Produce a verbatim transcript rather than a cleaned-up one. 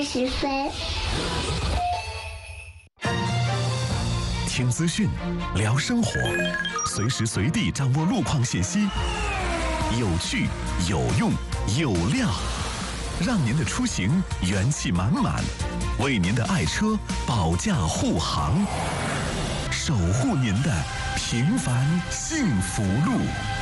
十分。 听资讯，聊生活，随时随地掌握路况信息，有趣、有用、有料，让您的出行元气满满，为您的爱车保驾护航，守护您的平凡幸福路。